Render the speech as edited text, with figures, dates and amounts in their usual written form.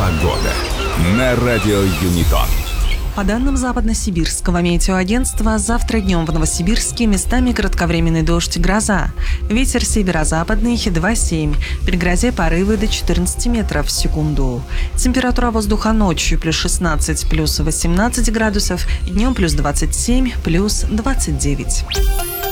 Погода на радио Юнитон. По данным Западно-Сибирского метеоагентства, завтра днем в Новосибирске местами кратковременный дождь и гроза. Ветер северо-западный 2,7. При грозе порывы до 14 метров в секунду. Температура воздуха ночью плюс 16, плюс 18 градусов, днем плюс 27, плюс 29.